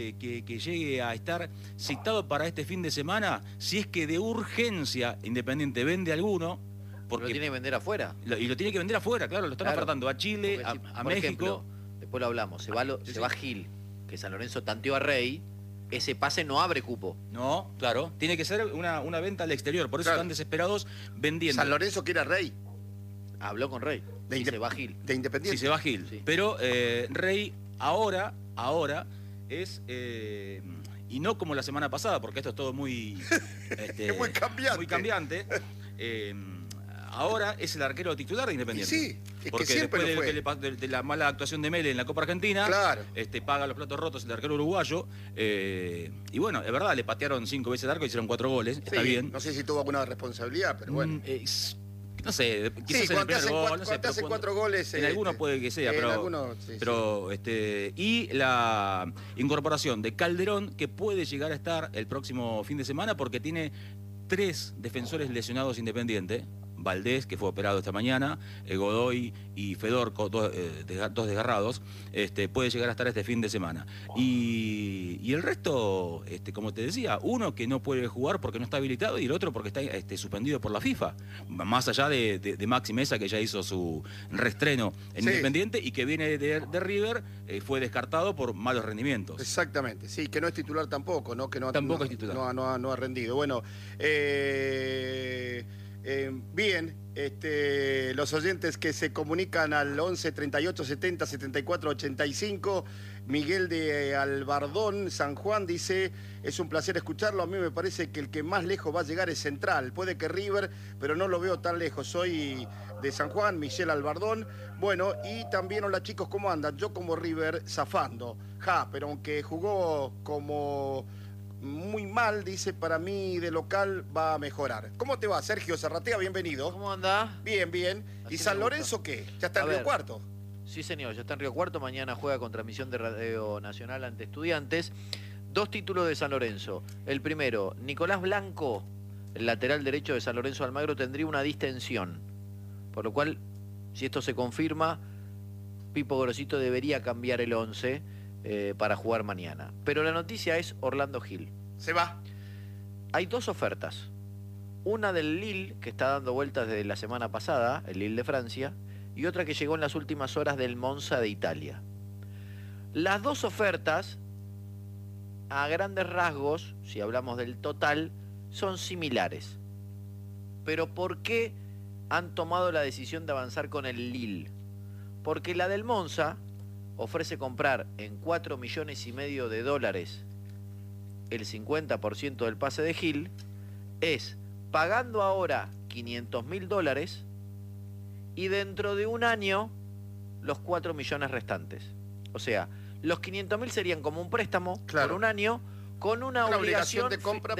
que llegue a estar citado para este fin de semana, si es que de urgencia Independiente vende alguno, porque lo tiene que vender afuera. Y lo tiene que vender afuera, claro, lo están ofertando a Chile, a por México. Ejemplo, después lo hablamos, se va Gil, que San Lorenzo tanteó a Rey, ese pase no abre cupo. No, claro, tiene que ser una venta al exterior, por eso están desesperados vendiendo. San Lorenzo quiere a Rey. Habló con Rey, y se va Gil. De Independiente. Sí, se va Gil, sí. Pero Rey ahora es... y no como la semana pasada, porque esto es todo muy... es muy cambiante. Muy cambiante. Ahora es el arquero titular de Independiente. Y sí, es porque que siempre después de la mala actuación de Mele en la Copa Argentina, claro, paga los platos rotos el arquero uruguayo. Y bueno, es verdad, le patearon 5 veces el arco y hicieron 4 goles. Sí, está bien. No sé si tuvo alguna responsabilidad, pero bueno. No sé, quizás sí, en el primer gol, no sé, te hacen 4 goles. En algunos puede que sea, pero. Algunos, sí, y la incorporación de Calderón, que puede llegar a estar el próximo fin de semana, porque tiene 3 defensores lesionados Independiente. Valdés, que fue operado esta mañana, Godoy y Fedor, dos desgarrados, puede llegar a estar este fin de semana. Y el resto, como te decía, uno que no puede jugar porque no está habilitado y el otro porque está suspendido por la FIFA. Más allá de Maxi Mesa, que ya hizo su reestreno en Independiente y que viene de River, fue descartado por malos rendimientos. Exactamente, sí, que no es titular tampoco, ¿no? Que tampoco es titular. No ha rendido. Bueno, bien, los oyentes que se comunican al 11 38 70 74 85, Miguel de Albardón, San Juan, dice: es un placer escucharlo, a mí me parece que el que más lejos va a llegar es Central, puede que River, pero no lo veo tan lejos. Soy de San Juan, Michelle Albardón. Bueno, y también, hola chicos, ¿cómo andan? Yo como River, zafando, pero aunque jugó como... muy mal, dice, para mí de local va a mejorar. ¿Cómo te va, Sergio Zarratea? Bienvenido. ¿Cómo anda? Bien, bien. Así ¿Y San Lorenzo qué? ¿Ya está en Río Cuarto? Sí, señor, ya está en Río Cuarto. Mañana juega con transmisión de Radio Nacional ante Estudiantes. 2 títulos de San Lorenzo. El primero, Nicolás Blanco, el lateral derecho de San Lorenzo Almagro, tendría una distensión. Por lo cual, si esto se confirma, Pipo Gorosito debería cambiar el 11 para jugar mañana. Pero la noticia es Orlando Gil. Se va. Hay 2 ofertas. Una del Lille, que está dando vueltas desde la semana pasada, el Lille de Francia, y otra que llegó en las últimas horas del Monza de Italia. Las 2 ofertas, a grandes rasgos, si hablamos del total, son similares. Pero ¿por qué han tomado la decisión de avanzar con el Lille? Porque la del Monza ofrece comprar en $4,5 millones de dólares el 50% del pase de Gil, es pagando ahora $500.000 y dentro de un año los 4 millones restantes. O sea, los 500.000 serían como un préstamo por un año con una obligación de compra,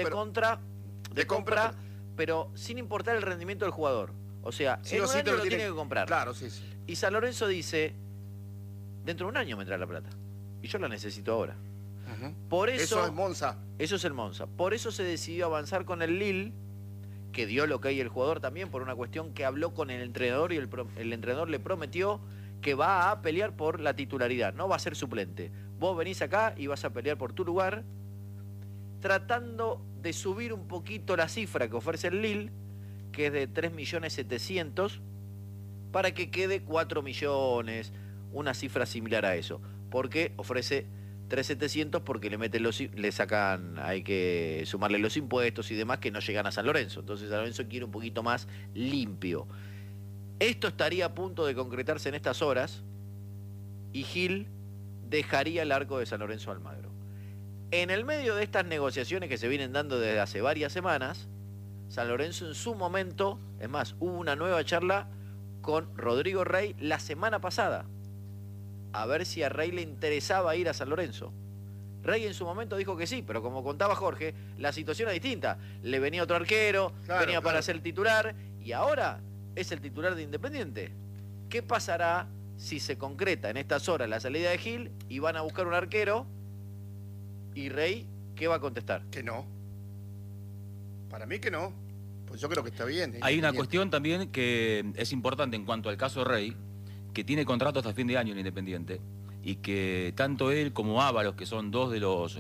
pero sin importar el rendimiento del jugador. O sea, en un año lo tiene que comprar. Claro, sí, sí. Y San Lorenzo dice: dentro de un año me entra la plata. Y yo la necesito ahora. Por eso es Monza. Eso es el Monza. Por eso se decidió avanzar con el Lille, que dio lo que hay el jugador también, por una cuestión que habló con el entrenador y el entrenador le prometió que va a pelear por la titularidad. No va a ser suplente. Vos venís acá y vas a pelear por tu lugar, tratando de subir un poquito la cifra que ofrece el Lille, que es de 3.700.000, para que quede 4 millones, una cifra similar a eso, porque ofrece 3.700.000 porque le sacan, hay que sumarle los impuestos y demás que no llegan a San Lorenzo. Entonces San Lorenzo quiere un poquito más limpio. Esto estaría a punto de concretarse en estas horas y Gil dejaría el arco de San Lorenzo Almagro. En el medio de estas negociaciones que se vienen dando desde hace varias semanas, San Lorenzo en su momento, es más, hubo una nueva charla con Rodrigo Rey la semana pasada, a ver si a Rey le interesaba ir a San Lorenzo. Rey en su momento dijo que sí, pero como contaba Jorge, la situación era distinta. Le venía otro arquero, venía para ser titular, y ahora es el titular de Independiente. ¿Qué pasará si se concreta en estas horas la salida de Gil y van a buscar un arquero? Y Rey, ¿qué va a contestar? Que no. Para mí que no. Pues yo creo que está bien. Hay una cuestión también que es importante en cuanto al caso Rey, que tiene contrato hasta fin de año en Independiente, y que tanto él como Ábalos, que son dos de los